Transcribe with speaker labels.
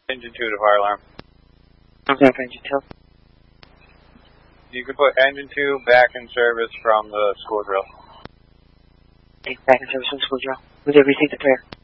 Speaker 1: Engine 2 to fire alarm.
Speaker 2: Okay, engine 2.
Speaker 1: You can put engine 2 back in service from the school drill.
Speaker 2: Okay, back in service from the school drill. We did receive the clear.